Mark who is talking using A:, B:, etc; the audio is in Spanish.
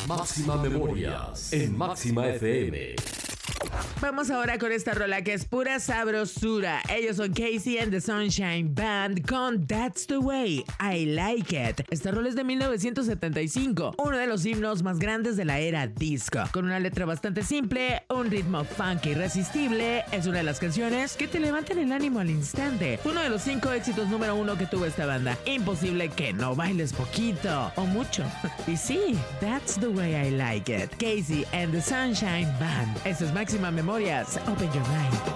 A: Máxima Memorias en Máxima FM.
B: Vamos ahora con esta rola que es pura sabrosura. Ellos son Casey and the Sunshine Band con That's the Way I Like It. Esta rola es de 1975, uno de los himnos más grandes de la era disco. Con una letra bastante simple, un ritmo funky irresistible, es una de las canciones que te levantan el ánimo al instante. Uno de los 5 éxitos número 1 que tuvo esta banda. Imposible que no bailes poquito o mucho. Y sí, That's the Way I Like It. Casey and the Sunshine Band. Esto es Máxima Memorias. Open your mind.